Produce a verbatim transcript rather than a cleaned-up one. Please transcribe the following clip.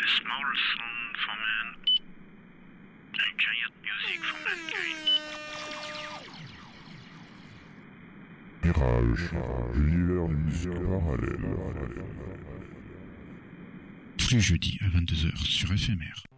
small sound for man, and giant music for mankind. Mirage, l'univers d'une musique parallèle. Tous les jeudis à vingt-deux heures sur F M R.